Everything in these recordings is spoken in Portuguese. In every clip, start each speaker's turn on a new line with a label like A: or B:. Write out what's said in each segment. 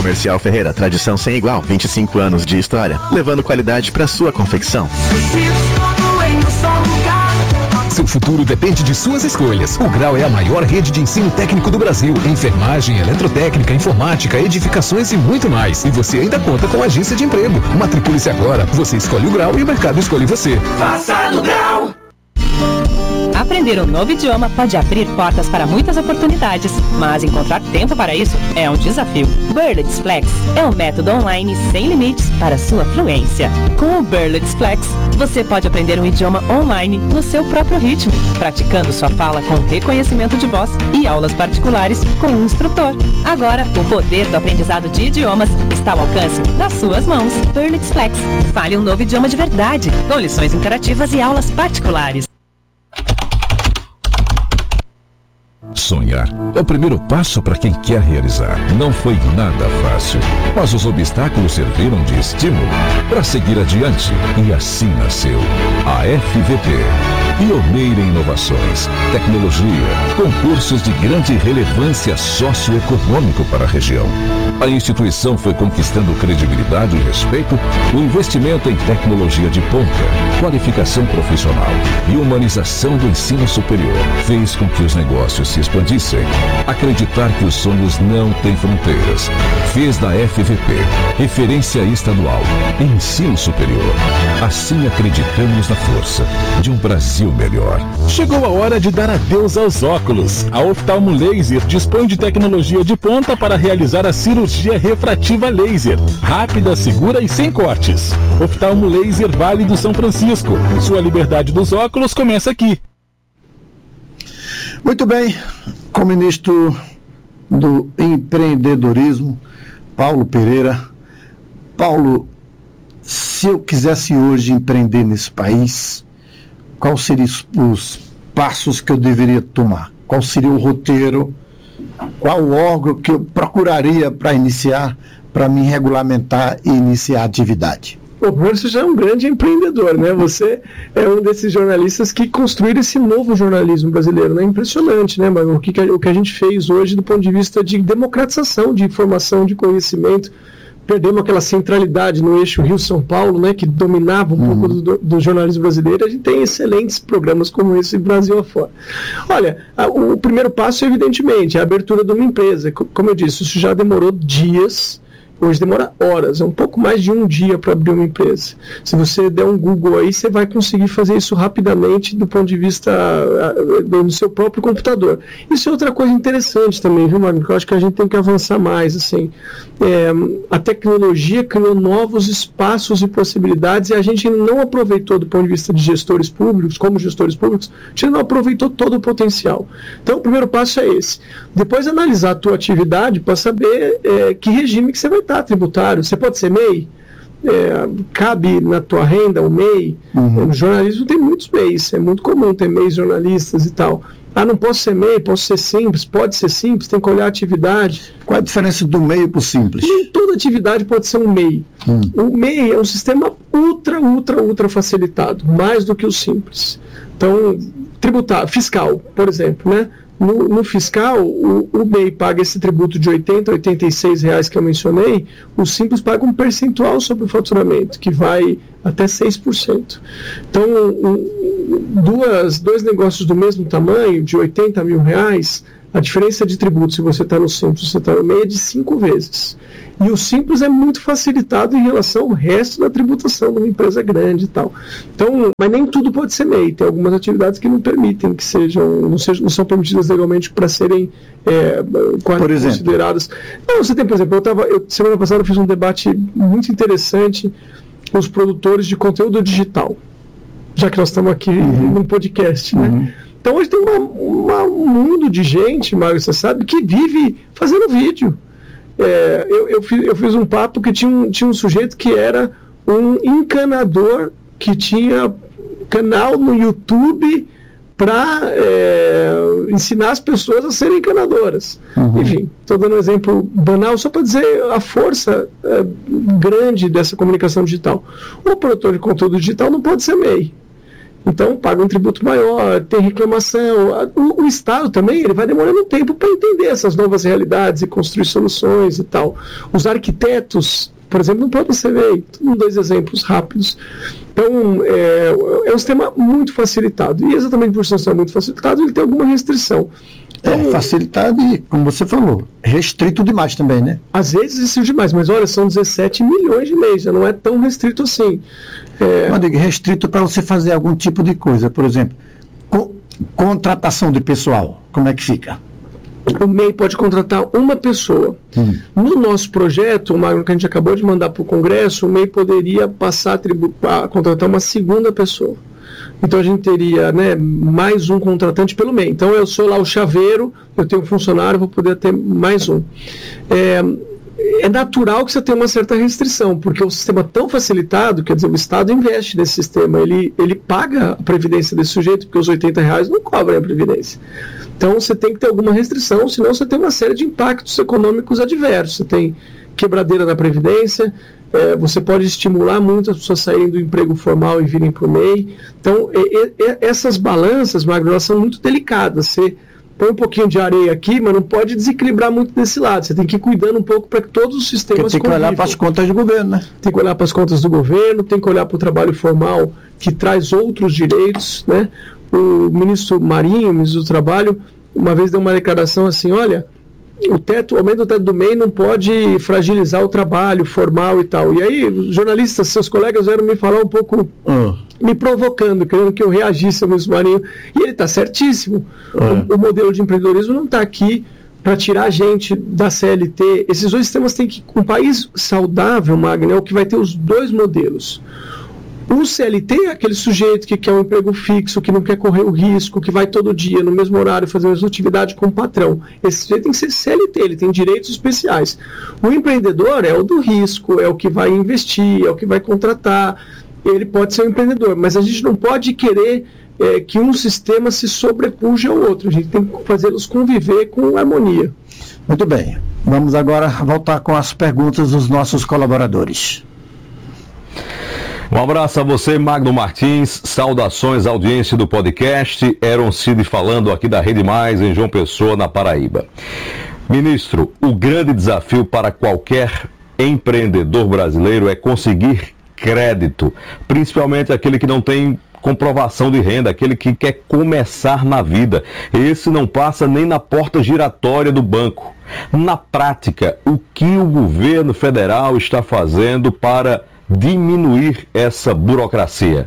A: Comercial Ferreira, tradição sem igual, 25 anos de história, levando qualidade para sua confecção.
B: Seu futuro depende de suas escolhas. O Grau é a maior rede de ensino técnico do Brasil. Enfermagem, eletrotécnica, informática, edificações e muito mais. E você ainda conta com agência de emprego. Matricule-se agora. Você escolhe o Grau e o mercado escolhe você.
C: Faça no Grau!
D: Aprender um novo idioma pode abrir portas para muitas oportunidades, mas encontrar tempo para isso é um desafio. Berlitz Flex é um método online sem limites para sua fluência. Com o Berlitz Flex, você pode aprender um idioma online no seu próprio ritmo, praticando sua fala com reconhecimento de voz e aulas particulares com um instrutor. Agora, o poder do aprendizado de idiomas está ao alcance das suas mãos. Berlitz Flex. Fale um novo idioma de verdade, com lições interativas e aulas particulares.
E: Sonhar é o primeiro passo para quem quer realizar. Não foi nada fácil, mas os obstáculos serviram de estímulo para seguir adiante. E assim nasceu a FVP. Pioneira em inovações, tecnologia, concursos de grande relevância socioeconômico para a região. A instituição foi conquistando credibilidade e respeito, o investimento em tecnologia de ponta, qualificação profissional e humanização do ensino superior fez com que os negócios se expandissem. Acreditar que os sonhos não têm fronteiras fez da FVP referência estadual em ensino superior. Assim acreditamos na força de um Brasil melhor.
F: Chegou a hora de dar adeus aos óculos. A Oftalmo Laser dispõe de tecnologia de ponta para realizar a cirurgia refrativa laser, rápida, segura e sem cortes. Oftalmo Laser Vale do São Francisco. Sua liberdade dos óculos começa aqui.
G: Muito bem, com o ministro do Empreendedorismo, Paulo Pereira. Paulo, se eu quisesse hoje empreender nesse país, quais seriam os passos que eu deveria tomar? Qual seria o roteiro? Qual o órgão que eu procuraria para iniciar, para me regulamentar e iniciar a atividade?
H: Bom, primeiro, você já é um grande empreendedor, né? Você é um desses jornalistas que construíram esse novo jornalismo brasileiro, né? Impressionante, né? Mas o que a gente fez hoje do ponto de vista de democratização de informação, de conhecimento. Perdemos aquela centralidade no eixo Rio-São Paulo, né, que dominava um pouco do jornalismo brasileiro. A gente tem excelentes programas como esse Brasil afora. Olha, o primeiro passo, evidentemente, é a abertura de uma empresa. Como eu disse, isso já demorou dias, hoje demora horas, é um pouco mais de um dia para abrir uma empresa. Se você der um Google aí, você vai conseguir fazer isso rapidamente do ponto de vista do seu próprio computador. Isso é outra coisa interessante também, viu, Magno? Eu acho que a gente tem que avançar mais, assim. A tecnologia criou novos espaços e possibilidades e a gente não aproveitou do ponto de vista de gestores públicos, como gestores públicos, a gente não aproveitou todo o potencial. Então, o primeiro passo é esse. Depois, analisar a tua atividade para saber que regime que você vai estar tributário. Você pode ser MEI? Cabe na tua renda o MEI? No jornalismo tem muitos MEIs, é muito comum ter MEIs jornalistas e tal. Não posso ser MEI, posso ser simples, pode ser simples, tem que olhar a atividade.
G: Qual a diferença do MEI para o simples?
H: Nem toda atividade pode ser um MEI. O MEI é um sistema ultra facilitado, mais do que o simples. Então, tributário, fiscal, por exemplo, né? No fiscal, o MEI paga esse tributo de R$ 86 que eu mencionei, o Simples paga um percentual sobre o faturamento, que vai até 6%. Então, dois negócios do mesmo tamanho, de R$80 mil, a diferença de tributo, se você está no Simples, você está no MEI, é de 5 vezes. E o Simples é muito facilitado em relação ao resto da tributação de uma empresa grande e tal. Então, mas nem tudo pode ser MEI. Tem algumas atividades que não permitem, que não são permitidas legalmente para serem consideradas. Não, você tem, por exemplo, semana passada eu fiz um debate muito interessante com os produtores de conteúdo digital, já que nós estamos aqui num podcast, né? Então hoje tem um mundo de gente, Mário, você sabe, que vive fazendo vídeo. Eu fiz um papo que tinha um sujeito que era um encanador que tinha canal no YouTube para ensinar as pessoas a serem encanadoras. Enfim, estou dando um exemplo banal só para dizer a força grande dessa comunicação digital. O produtor de conteúdo digital não pode ser MEI. Então paga um tributo maior, tem reclamação. O Estado também ele vai demorando tempo para entender essas novas realidades e construir soluções e tal. Os arquitetos, por exemplo, não podem ser MEI. 2 exemplos rápidos. Então, é um sistema muito facilitado. E exatamente por ser um sistema muito facilitado, ele tem alguma restrição. Então,
G: facilitado e, como você falou, restrito demais também, né?
H: Às vezes isso é demais, mas olha, são 17 milhões de leis, já não é tão restrito assim.
G: Restrito para você fazer algum tipo de coisa, por exemplo, contratação de pessoal, como é que fica?
H: O MEI pode contratar uma pessoa. No nosso projeto, o Magno que a gente acabou de mandar para o Congresso, o MEI poderia passar a contratar uma segunda pessoa. Então a gente teria, né, mais um contratante pelo MEI. Então eu sou lá o chaveiro, eu tenho um funcionário, vou poder ter mais um. É natural que você tenha uma certa restrição, porque o sistema é tão facilitado, quer dizer, o Estado investe nesse sistema, ele paga a previdência desse sujeito, porque os R$80 não cobrem a previdência. Então você tem que ter alguma restrição, senão você tem uma série de impactos econômicos adversos. Você tem quebradeira na previdência, você pode estimular muito as pessoas saírem do emprego formal e virem para o MEI. Então essas balanças, Magno, elas são muito delicadas. Você põe um pouquinho de areia aqui, mas não pode desequilibrar muito desse lado. Você tem que ir cuidando um pouco para que todos os sistemas
G: tem que olhar para as contas do governo, né?
H: Tem que olhar para as contas do governo, tem que olhar para o trabalho formal que traz outros direitos, né? O ministro Marinho, o ministro do Trabalho, uma vez deu uma declaração assim, olha, o aumento do teto do MEI não pode fragilizar o trabalho formal e tal. E aí, os jornalistas, seus colegas vieram me falar um pouco, me provocando, querendo que eu reagisse ao ministro Marinho. E ele está certíssimo. O modelo de empreendedorismo não está aqui para tirar a gente da CLT. Esses 2 sistemas têm que... Um país saudável, Magno, é o que vai ter os 2 modelos. O CLT é aquele sujeito que quer um emprego fixo, que não quer correr o risco, que vai todo dia, no mesmo horário, fazer a mesma atividade com o patrão. Esse sujeito tem que ser CLT, ele tem direitos especiais. O empreendedor é o do risco, é o que vai investir, é o que vai contratar. Ele pode ser um empreendedor, mas a gente não pode querer que um sistema se sobrepuja ao outro. A gente tem que fazê-los conviver com harmonia.
G: Muito bem. Vamos agora voltar com as perguntas dos nossos colaboradores.
C: Um abraço a você, Magno Martins, saudações à audiência do podcast, Aaron Cid falando aqui da Rede Mais, em João Pessoa, na Paraíba. Ministro, o grande desafio para qualquer empreendedor brasileiro é conseguir crédito, principalmente aquele que não tem comprovação de renda, aquele que quer começar na vida. Esse não passa nem na porta giratória do banco. Na prática, o que o governo federal está fazendo para diminuir essa burocracia?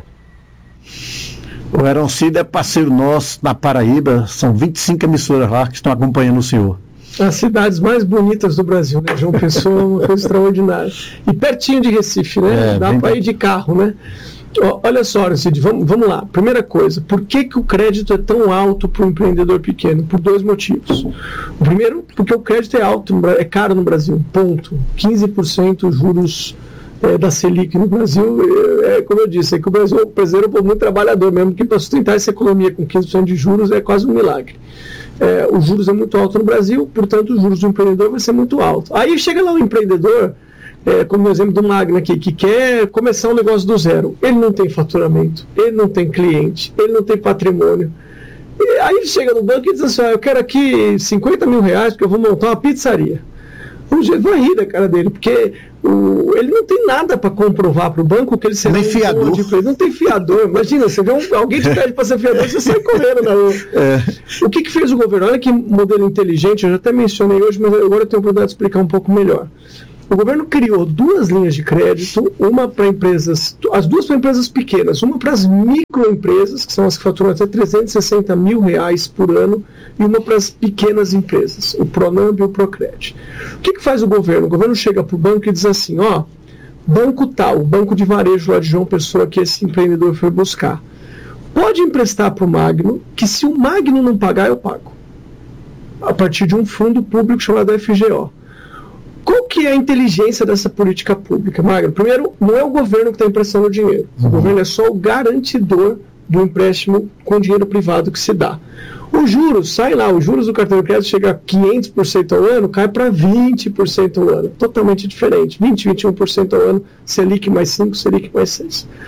G: O Aaron Cid é parceiro nosso na Paraíba, são 25 emissoras lá que estão acompanhando o senhor.
H: As cidades mais bonitas do Brasil, né? João Pessoa é uma coisa extraordinária. E pertinho de Recife, né? Dá para ir de carro, né? Olha só, Aaron Cid, vamos lá. Primeira coisa, por que o crédito é tão alto para o empreendedor pequeno? Por 2 motivos. O primeiro, porque o crédito é alto, é caro no Brasil, ponto. 15% juros da Selic no Brasil, como eu disse, é que o Brasil é um povo muito trabalhador mesmo, que para sustentar essa economia com 15% de juros é quase um milagre. Os juros é muito alto no Brasil, portanto os juros do empreendedor vai ser muito alto. Aí chega lá um empreendedor, como no exemplo do Magno aqui, que quer começar um negócio do zero. Ele não tem faturamento, ele não tem cliente, ele não tem patrimônio. E aí ele chega no banco e diz assim, eu quero aqui R$50 mil porque eu vou montar uma pizzaria. O jeito vai rir da cara dele, porque ele não tem nada para comprovar para o banco que ele será
G: nem fiador.
H: Ele não tem fiador. Imagina, você vê alguém te pede para ser fiador, você sai correndo na rua. O que fez o governo? Olha que modelo inteligente, eu já até mencionei hoje, mas agora eu tenho a oportunidade de explicar um pouco melhor. O governo criou 2 linhas de crédito, uma para empresas, as 2 para empresas pequenas, uma para as microempresas, que são as que faturam até R$360 mil por ano, e uma para as pequenas empresas, o Pronamp e o Procred. O que faz o governo? O governo chega para o banco e diz assim, banco tal, banco de varejo lá de João Pessoa, que esse empreendedor foi buscar, pode emprestar para o Magno, que se o Magno não pagar, eu pago, a partir de um fundo público chamado FGO. Qual que é a inteligência dessa política pública, Magno? Primeiro, não é o governo que está emprestando dinheiro. O governo é só o garantidor do empréstimo com dinheiro privado que se dá. Os juros, os juros do cartão de crédito chega a 500% ao ano, cai para 20% ao ano. Totalmente diferente. 20%, 21% ao ano, Selic mais 5%, Selic mais 6%.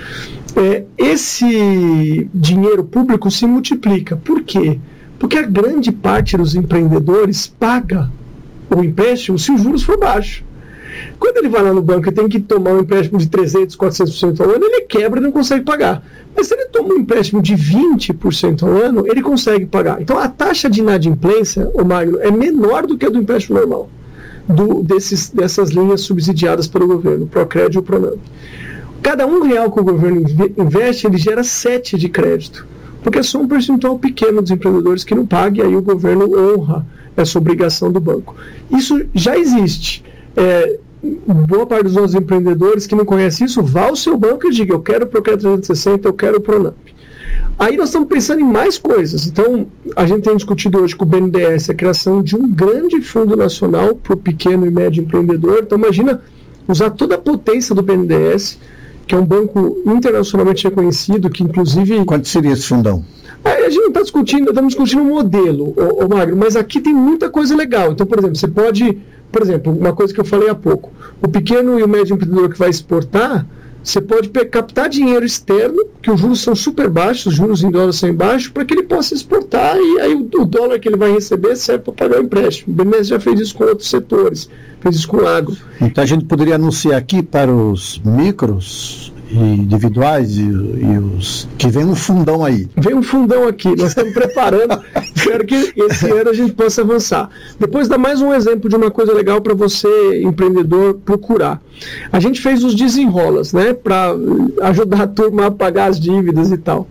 H: esse dinheiro público se multiplica. Por quê? Porque a grande parte dos empreendedores paga o empréstimo se os juros for baixo. Quando ele vai lá no banco e tem que tomar um empréstimo de 300%, 400% ao ano, ele quebra e não consegue pagar. Mas se ele toma um empréstimo de 20% ao ano, ele consegue pagar. Então a taxa de inadimplência, Magno, é menor do que a do empréstimo normal, dessas linhas subsidiadas pelo governo, Procred e o Pronamp. Cada R$1 que o governo investe, ele gera 7 de crédito, porque é só um percentual pequeno dos empreendedores que não paga, e aí o governo honra essa obrigação do banco. Isso já existe. Boa parte dos nossos empreendedores que não conhecem isso, vá ao seu banco e diga: eu quero o Procred 360, eu quero o Pronamp. Aí nós estamos pensando em mais coisas. Então, a gente tem discutido hoje com o BNDES a criação de um grande fundo nacional para o pequeno e médio empreendedor. Então, imagina usar toda a potência do BNDES, que é um banco internacionalmente reconhecido, que inclusive...
G: Quanto seria esse fundão?
H: A gente não está discutindo, estamos discutindo um modelo, Magno, mas aqui tem muita coisa legal. Então, por exemplo, você pode... Por exemplo, uma coisa que eu falei há pouco, o pequeno e o médio empreendedor que vai exportar, você pode captar dinheiro externo, que os juros são super baixos, os juros em dólar são baixos, para que ele possa exportar, e aí o dólar que ele vai receber serve para pagar o empréstimo. O BNDES já fez isso com outros setores, fez isso com o agro.
G: Então a gente poderia anunciar aqui para os micros e individuais e os que vem um fundão aí.
H: Vem um fundão aqui, nós estamos preparando. Espero que esse ano a gente possa avançar. Depois dá mais um exemplo de uma coisa legal para você, empreendedor, procurar. A gente fez os desenrolas, né, para ajudar a turma a pagar as dívidas e tal.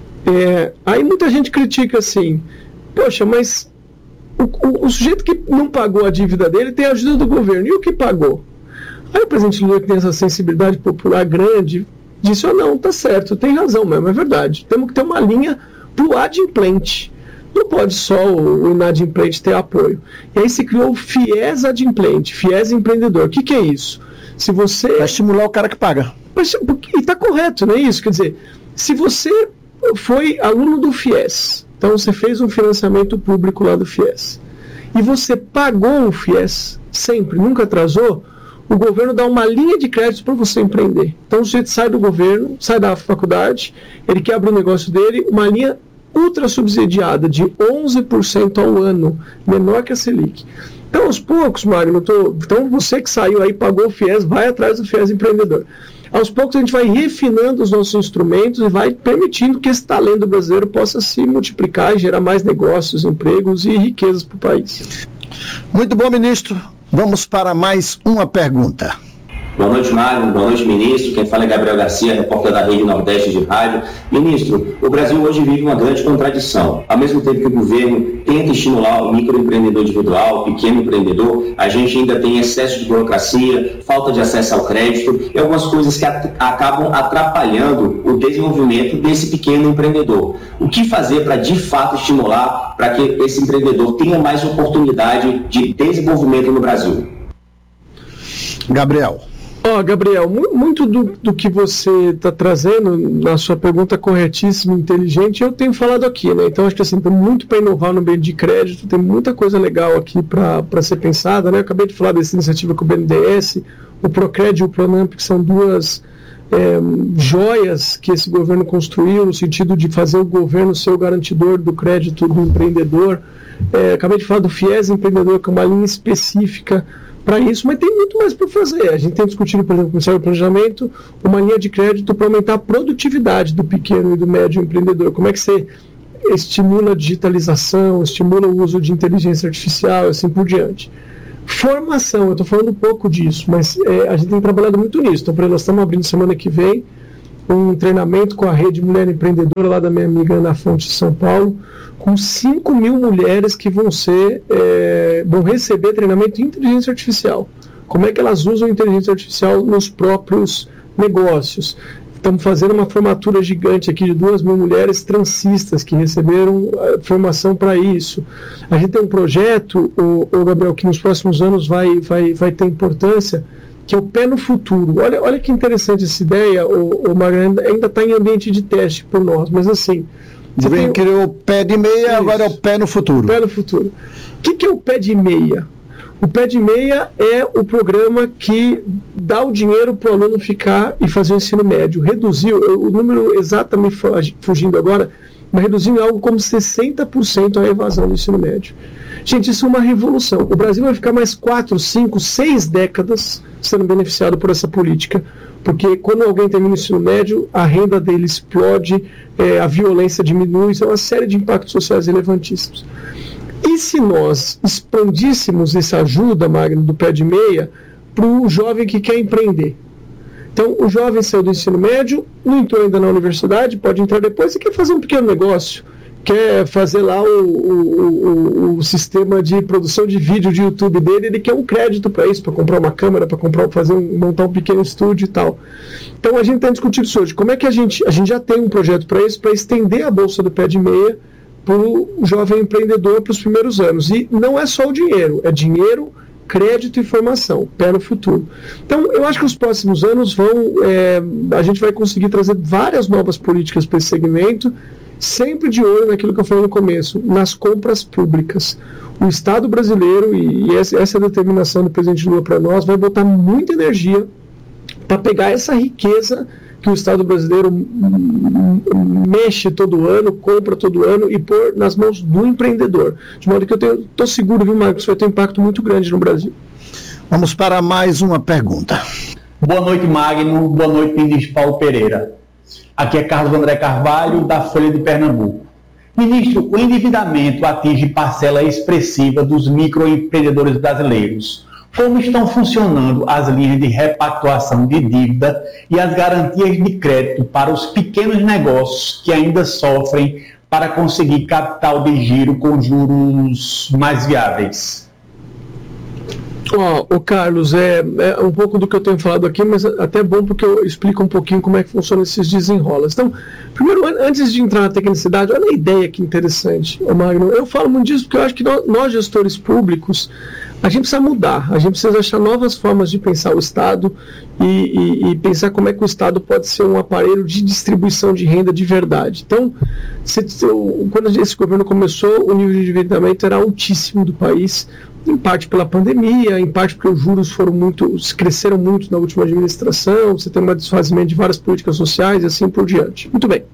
H: Aí muita gente critica assim: poxa, mas o sujeito que não pagou a dívida dele tem a ajuda do governo, e o que pagou? Aí o presidente Lula, que tem essa sensibilidade popular grande, disse: não, tá certo, tem razão mesmo, é verdade. Temos que ter uma linha para o adimplente. Não pode só o inadimplente ter apoio. E aí se criou o FIES adimplente, FIES empreendedor. O que é isso? Se você...
G: Vai estimular o cara que paga.
H: E está correto, não é isso? Quer dizer, se você foi aluno do FIES, então você fez um financiamento público lá do FIES, e você pagou o FIES sempre, nunca atrasou, o governo dá uma linha de crédito para você empreender. Então o sujeito sai do governo, sai da faculdade, ele quer abrir o negócio dele, uma linha ultra subsidiada de 11% ao ano, menor que a Selic. Então, aos poucos, Magno, então você que saiu aí, pagou o FIES, vai atrás do FIES empreendedor. Aos poucos a gente vai refinando os nossos instrumentos e vai permitindo que esse talento brasileiro possa se multiplicar e gerar mais negócios, empregos e riquezas para o país.
G: Muito bom, ministro. Vamos para mais uma pergunta.
I: Boa noite, Magno. Boa noite, ministro. Quem fala é Gabriel Garcia, repórter da Rede Nordeste de Rádio. Ministro, o Brasil hoje vive uma grande contradição. Ao mesmo tempo que o governo tenta estimular o microempreendedor individual, o pequeno empreendedor, a gente ainda tem excesso de burocracia, falta de acesso ao crédito e algumas coisas que acabam atrapalhando o desenvolvimento desse pequeno empreendedor. O que fazer para, de fato, estimular para que esse empreendedor tenha mais oportunidade de desenvolvimento no Brasil?
G: Gabriel.
H: Gabriel, muito do que você está trazendo na sua pergunta corretíssima e inteligente, eu tenho falado aqui, né? Então, acho que assim, tem muito para inovar no meio de crédito, tem muita coisa legal aqui para ser pensada, né? Eu acabei de falar dessa iniciativa com o BNDES, o Procred e o Pronamp, que são duas joias que esse governo construiu, no sentido de fazer o governo ser o garantidor do crédito do empreendedor. Acabei de falar do FIES empreendedor, que é uma linha específica para isso, mas tem muito mais para fazer. A gente tem discutido, por exemplo, com o Ministério do Planejamento, uma linha de crédito para aumentar a produtividade do pequeno e do médio empreendedor. Como é que você estimula a digitalização, estimula o uso de inteligência artificial, assim por diante. Formação, eu estou falando um pouco disso, mas a gente tem trabalhado muito nisso. Então, por exemplo, nós estamos abrindo semana que vem um treinamento com a Rede Mulher Empreendedora, lá da minha amiga Ana Fonte de São Paulo, com 5 mil mulheres que vão receber treinamento em inteligência artificial. Como é que elas usam a inteligência artificial nos próprios negócios. Estamos fazendo uma formatura gigante aqui de 2 mil mulheres transistas que receberam formação para isso. A gente tem um projeto, Gabriel, que nos próximos anos vai ter importância, que é o Pé no Futuro. Olha que interessante essa ideia, o Magno, ainda está em ambiente de teste por nós, mas assim...
G: Você criou o Pé de Meia, isso. Agora é o Pé no Futuro.
H: Pé no Futuro. O que é o Pé de Meia? O Pé de Meia é o programa que dar o dinheiro para o aluno ficar e fazer o ensino médio. Reduziu, o número exato me fugindo agora, mas reduziu em algo como 60% a evasão do ensino médio. Gente, isso é uma revolução. O Brasil vai ficar mais 4, 5, 6 décadas sendo beneficiado por essa política, porque quando alguém termina o ensino médio, a renda dele explode, a violência diminui, isso é uma série de impactos sociais relevantíssimos. E se nós expandíssemos essa ajuda, Magno, do pé de meia, para o jovem que quer empreender? Então, o jovem saiu do ensino médio, não entrou ainda na universidade, pode entrar depois e quer fazer um pequeno negócio, quer fazer lá o sistema de produção de vídeo de YouTube dele, ele quer um crédito para isso, para comprar uma câmera, para montar um pequeno estúdio e tal. Então, a gente tem discutido isso hoje. Como é que a gente já tem um projeto para isso, para estender a bolsa do pé de meia para o jovem empreendedor para os primeiros anos. E não é só o dinheiro, é dinheiro, crédito e formação, pé no futuro. Então, eu acho que os próximos anos a gente vai conseguir trazer várias novas políticas para esse segmento, sempre de olho naquilo que eu falei no começo, nas compras públicas. O Estado brasileiro, e essa é a determinação do presidente Lula para nós, vai botar muita energia para pegar essa riqueza que o Estado brasileiro mexe todo ano, compra todo ano e pôr nas mãos do empreendedor. De modo que eu estou seguro, viu, Marcos, que isso vai ter um impacto muito grande no Brasil.
G: Vamos para mais uma pergunta.
J: Boa noite, Magno. Boa noite, ministro Paulo Pereira. Aqui é Carlos André Carvalho, da Folha de Pernambuco. Ministro, o endividamento atinge parcela expressiva dos microempreendedores brasileiros. Como estão funcionando as linhas de repactuação de dívida e as garantias de crédito para os pequenos negócios que ainda sofrem para conseguir capital de giro com juros mais viáveis?
H: Carlos, é um pouco do que eu tenho falado aqui, mas até é bom porque eu explico um pouquinho como é que funcionam esses desenrolas. Então, primeiro, antes de entrar na tecnicidade, olha a ideia que interessante, Magno. Eu falo muito disso porque eu acho que nós gestores públicos, a gente precisa mudar, a gente precisa achar novas formas de pensar o Estado e pensar como é que o Estado pode ser um aparelho de distribuição de renda de verdade. Então, quando esse governo começou, o nível de endividamento era altíssimo do país, em parte pela pandemia, em parte porque os juros cresceram muito na última administração, você tem um desfazimento de várias políticas sociais e assim por diante. Muito bem.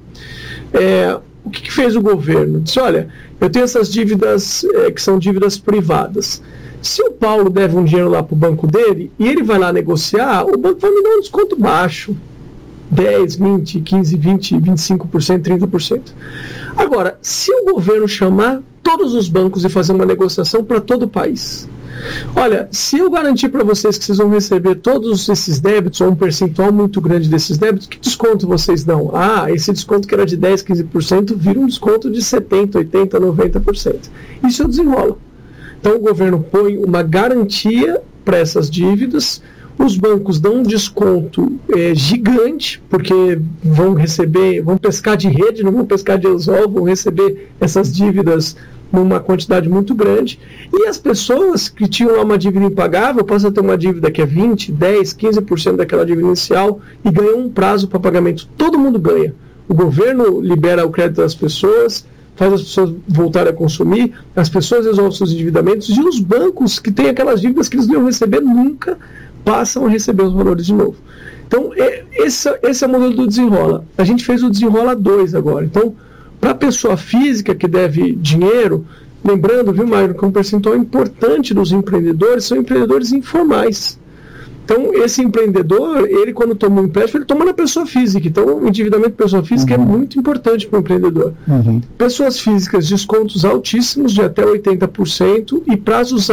H: O que fez o governo? Disse, olha, eu tenho essas dívidas que são dívidas privadas. Se o Paulo deve um dinheiro lá para o banco dele e ele vai lá negociar, o banco vai me dar um desconto baixo. 10, 20, 15, 20, 25%, 30%. Agora, se o governo chamar todos os bancos e fazer uma negociação para todo o país, olha, se eu garantir para vocês que vocês vão receber todos esses débitos, ou um percentual muito grande desses débitos, que desconto vocês dão? Esse desconto que era de 10, 15% vira um desconto de 70%, 80%, 90%. Isso eu desenrolo. Então o governo põe uma garantia para essas dívidas, os bancos dão um desconto gigante, porque vão pescar de rede, não vão pescar de anzol, vão receber essas dívidas numa quantidade muito grande, e as pessoas que tinham lá uma dívida impagável passam a ter uma dívida que é 20%, 10%, 15% daquela dívida inicial e ganham um prazo para pagamento. Todo mundo ganha. O governo libera o crédito das pessoas, faz as pessoas voltarem a consumir, as pessoas resolvem seus endividamentos, e os bancos que têm aquelas dívidas que eles não iam receber nunca, passam a receber os valores de novo. Então, esse é o modelo do Desenrola. A gente fez o Desenrola 2 agora. Então, para a pessoa física que deve dinheiro, lembrando, viu, Mário, que um percentual importante dos empreendedores são empreendedores informais. Então, esse empreendedor, ele quando toma um empréstimo, ele toma na pessoa física. Então, o endividamento de pessoa física é muito importante para o empreendedor. Pessoas físicas, descontos altíssimos, de até 80%, e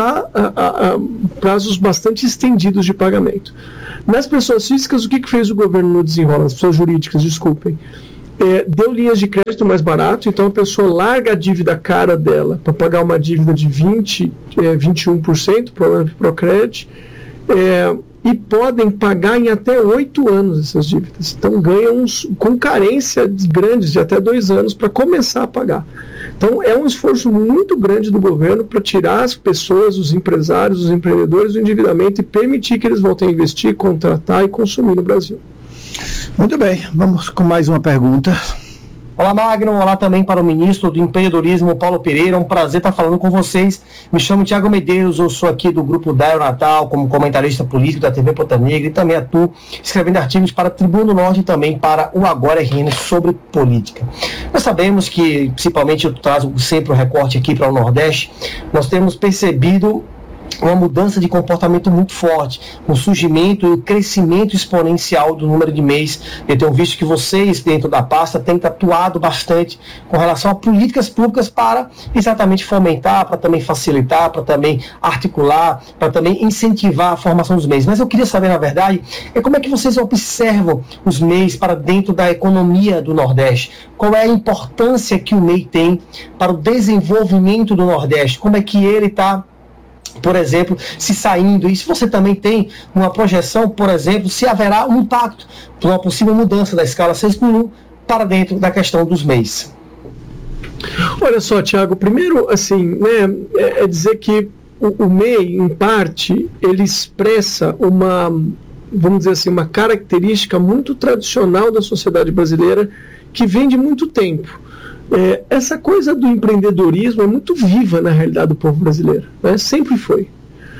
H: prazos bastante estendidos de pagamento. Nas pessoas físicas, o que fez o governo no Desenrola? As pessoas jurídicas, desculpem. Deu linhas de crédito mais barato, então a pessoa larga a dívida cara dela para pagar uma dívida de 20%, 21%, para o Procred, e podem pagar em até 8 anos essas dívidas. Então ganham com carência grandes de até 2 anos para começar a pagar. Então é um esforço muito grande do governo para tirar as pessoas, os empresários, os empreendedores do endividamento e permitir que eles voltem a investir, contratar e consumir no Brasil.
G: Muito bem, vamos com mais uma pergunta.
K: Olá, Magno. Olá também para o ministro do Empreendedorismo, Paulo Pereira. É um prazer estar falando com vocês. Me chamo Thiago Medeiros, eu sou aqui do grupo Daio Natal, como comentarista político da TV Ponta Negra, e também atuo escrevendo artigos para a Tribuna do Norte e também para o Agora RN sobre política. Nós sabemos que, principalmente eu trago sempre o recorte aqui para o Nordeste, nós temos percebido uma mudança de comportamento muito forte, um surgimento e um crescimento exponencial do número de MEIs. Eu tenho visto que vocês, dentro da pasta, têm atuado bastante com relação a políticas públicas para exatamente fomentar, para também facilitar, para também articular, para também incentivar a formação dos MEIs. Mas eu queria saber, na verdade, como é que vocês observam os MEIs para dentro da economia do Nordeste? Qual é a importância que o MEI tem para o desenvolvimento do Nordeste? Como é que ele está, por exemplo, se saindo, e se você também tem uma projeção, por exemplo, se haverá um impacto por uma possível mudança da escala 6x1 para dentro da questão dos MEIs.
H: Olha só, Thiago, primeiro, assim, né, é dizer que o MEI, em parte, ele expressa uma, vamos dizer assim, uma característica muito tradicional da sociedade brasileira que vem de muito tempo. Essa coisa do empreendedorismo é muito viva na realidade do povo brasileiro, né? Sempre foi.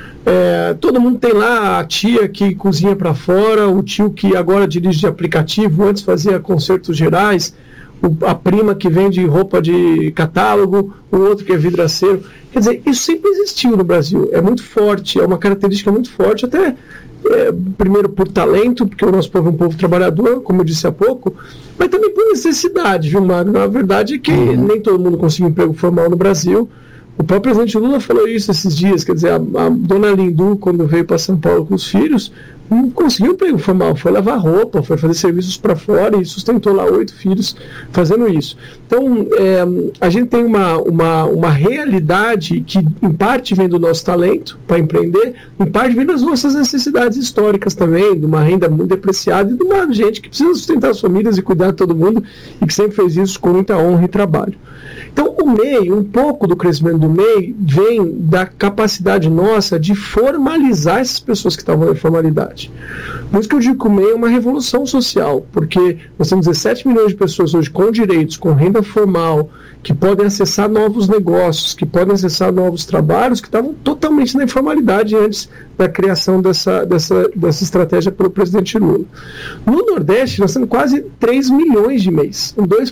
H: Todo mundo tem lá a tia que cozinha para fora, o tio que agora dirige de aplicativo, antes fazia concertos gerais, a prima que vende roupa de catálogo, o outro que é vidraceiro. Quer dizer, isso sempre existiu no Brasil, é muito forte, é uma característica muito forte, até primeiro por talento, porque o nosso povo é um povo trabalhador, como eu disse há pouco, mas também por necessidade, viu, Magno? A verdade é que nem todo mundo conseguiu emprego formal no Brasil. O próprio presidente Lula falou isso esses dias, quer dizer, a dona Lindu, quando veio para São Paulo com os filhos, não conseguiu emprego formal, foi lavar roupa, foi fazer serviços para fora e sustentou lá 8 filhos fazendo isso. Então, a gente tem uma realidade que, em parte, vem do nosso talento para empreender, em parte, vem das nossas necessidades históricas também, de uma renda muito depreciada e de uma gente que precisa sustentar as famílias e cuidar de todo mundo e que sempre fez isso com muita honra e trabalho. Então, o MEI, um pouco do crescimento do MEI vem da capacidade nossa de formalizar essas pessoas que estavam na informalidade. Por isso que eu digo que o MEI é uma revolução social, porque nós temos 17 milhões de pessoas hoje com direitos, com renda formal, que podem acessar novos negócios, que podem acessar novos trabalhos, que estavam totalmente na informalidade antes da criação dessa estratégia pelo presidente Lula. No Nordeste, nós temos quase 3 milhões de MEIs,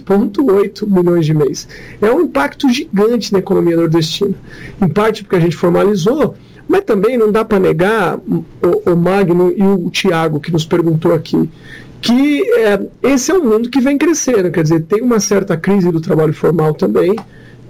H: 2,8 milhões de MEIs. É um impacto gigante na economia nordestina. Em parte porque a gente formalizou, mas também não dá para negar, o Magno e o Thiago, que nos perguntou aqui, que esse é um mundo que vem crescendo, quer dizer, tem uma certa crise do trabalho formal também.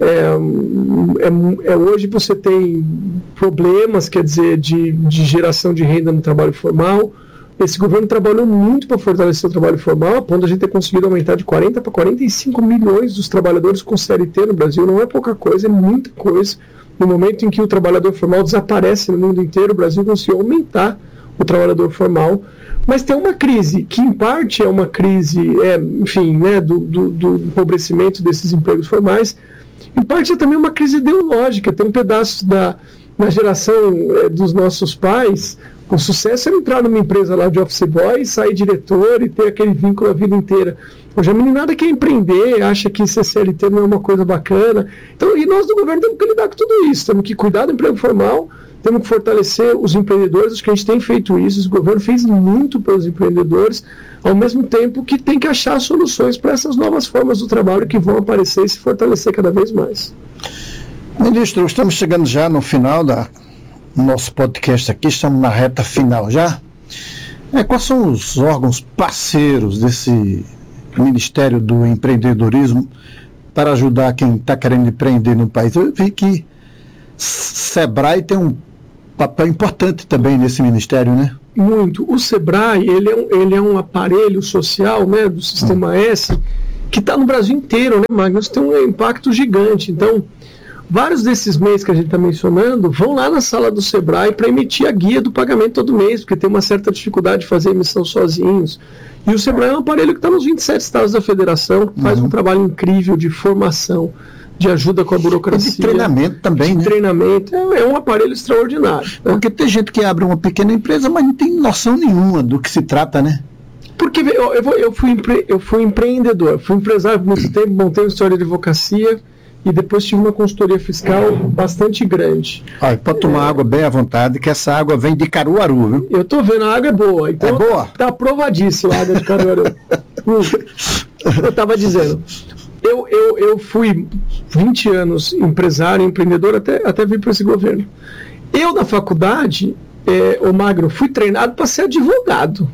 H: Hoje você tem problemas, quer dizer, de geração de renda no trabalho formal. Esse governo trabalhou muito para fortalecer o trabalho formal, a ponto de a gente ter conseguido aumentar de 40 para 45 milhões dos trabalhadores com CLT no Brasil. Não é pouca coisa, é muita coisa. No momento em que o trabalhador formal desaparece no mundo inteiro, o Brasil conseguiu aumentar o trabalhador formal. Mas tem uma crise, que em parte é uma crise, enfim, né, do empobrecimento desses empregos formais. Em parte é também uma crise ideológica. Tem um pedaço da geração dos nossos pais. O sucesso era entrar numa empresa lá de office boy, sair diretor e ter aquele vínculo a vida inteira. Hoje a meninada quer empreender, acha que ser CLT não é uma coisa bacana. Então, e nós do governo temos que lidar com tudo isso. Temos que cuidar do emprego formal, temos que fortalecer os empreendedores. Acho que a gente tem feito isso. O governo fez muito pelos empreendedores, ao mesmo tempo que tem que achar soluções para essas novas formas do trabalho que vão aparecer e se fortalecer cada vez mais.
G: Ministro, estamos chegando já no final do nosso podcast aqui, estamos na reta final já. Quais são os órgãos parceiros desse Ministério do Empreendedorismo para ajudar quem está querendo empreender no país? Eu vi que SEBRAE tem um papel importante também nesse ministério, né?
H: Muito. O SEBRAE, ele é um aparelho social, né, do Sistema S, que está no Brasil inteiro, né, Magnus? Tem um impacto gigante. Então, vários desses MEIs que a gente está mencionando vão lá na sala do SEBRAE para emitir a guia do pagamento todo mês, porque tem uma certa dificuldade de fazer a emissão sozinhos. E o SEBRAE é um aparelho que está nos 27 estados da federação, faz um trabalho incrível de formação, de ajuda com a burocracia. E de
G: treinamento também, né?
H: Treinamento. É um aparelho extraordinário.
G: Porque tem gente que abre uma pequena empresa, mas não tem noção nenhuma do que se trata, né?
H: Porque eu fui empreendedor, fui empresário por muito tempo, montei uma história de advocacia e depois tive uma consultoria fiscal bastante grande.
G: Olha, pode tomar água bem à vontade, que essa água vem de Caruaru, viu?
H: Eu tô vendo, a água é boa. Então,
G: é boa?
H: Tá aprovadíssima a água de Caruaru. Eu estava dizendo, eu fui 20 anos empresário, empreendedor, até vir para esse governo. Eu, na faculdade, ô Magno, fui treinado para ser advogado.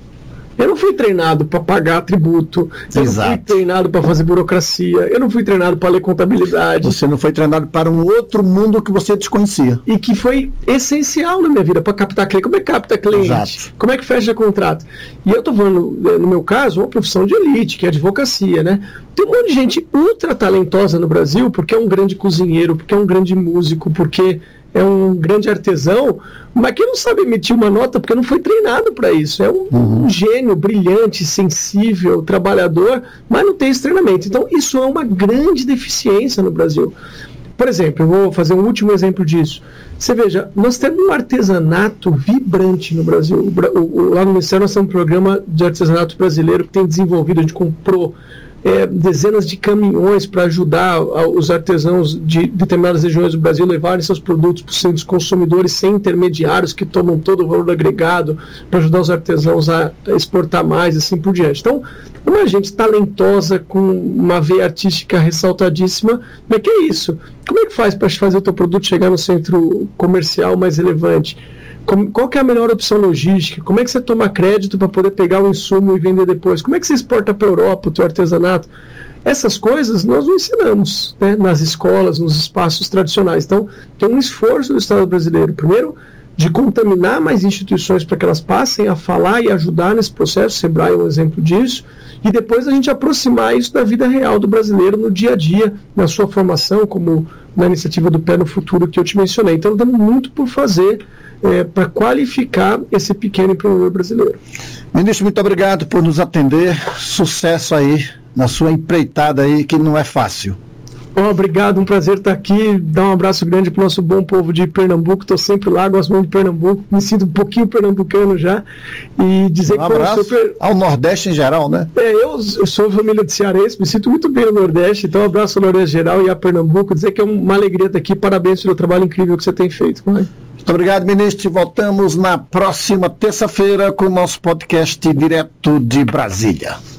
H: Eu não fui treinado para pagar tributo, eu não fui treinado para fazer burocracia, eu não fui treinado para ler contabilidade.
G: Você não foi treinado para um outro mundo que você desconhecia.
H: E que foi essencial na minha vida para captar cliente. Como é que capta cliente?
G: Exato.
H: Como é que fecha contrato? E eu estou falando, no meu caso, uma profissão de elite, que é a advocacia, né? Tem um monte de gente ultra talentosa no Brasil, porque é um grande cozinheiro, porque é um grande músico, porque é um grande artesão, mas que não sabe emitir uma nota porque não foi treinado para isso. É um gênio brilhante, sensível, trabalhador, mas não tem esse treinamento. Então, isso é uma grande deficiência no Brasil. Por exemplo, eu vou fazer um último exemplo disso. Você veja, nós temos um artesanato vibrante no Brasil. Lá no Ministério nós temos um programa de artesanato brasileiro que tem desenvolvido, a gente comprou dezenas de caminhões para ajudar os artesãos de determinadas regiões do Brasil levarem seus produtos para os seus consumidores sem intermediários que tomam todo o valor agregado, para ajudar os artesãos a exportar mais e assim por diante. Então, uma gente talentosa, com uma veia artística ressaltadíssima, mas que é isso? Como é que faz para fazer o teu produto chegar no centro comercial mais relevante? Qual que é a melhor opção logística? Como é que você toma crédito para poder pegar o insumo e vender depois? Como é que você exporta para a Europa o teu artesanato? Essas coisas nós não ensinamos, né, nas escolas, nos espaços tradicionais. Então, tem um esforço do Estado brasileiro, primeiro, de contaminar mais instituições para que elas passem a falar e ajudar nesse processo. O Sebrae é um exemplo disso. E depois a gente aproximar isso da vida real do brasileiro no dia a dia, na sua formação, como na iniciativa do Pé no Futuro que eu te mencionei. Então, temos muito por fazer para qualificar esse pequeno empreendedor brasileiro.
G: Ministro, muito obrigado por nos atender. Sucesso aí na sua empreitada aí, que não é fácil.
H: Obrigado, um prazer estar aqui. Dar um abraço grande para o nosso bom povo de Pernambuco. Estou sempre lá, gosto muito de Pernambuco. Me sinto um pouquinho pernambucano já. E dizer
G: que abraço ao Nordeste em geral, né?
H: Eu sou família de cearense, me sinto muito bem no Nordeste. Então, um abraço ao Nordeste geral e a Pernambuco. Dizer que é uma alegria estar aqui. Parabéns pelo trabalho incrível que você tem feito.
G: Muito obrigado, ministro. Voltamos na próxima terça-feira com o nosso podcast direto de Brasília.